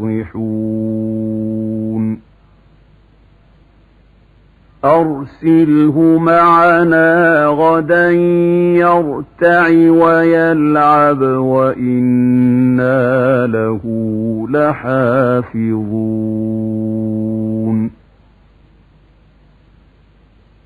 يصلحون أرسله معنا غدا يرتع ويلعب وإنا له لحافظون